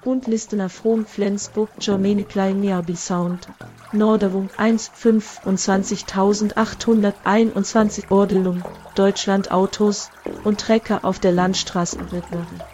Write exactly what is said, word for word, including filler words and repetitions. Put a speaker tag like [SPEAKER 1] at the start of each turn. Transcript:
[SPEAKER 1] Bundlistener From Flensburg Germany Plymouth Sound. Norderung eins fünfundzwanzigtausendachthunderteinundzwanzig Ordelung, Deutschland Autos und Trecker auf der Landstraße.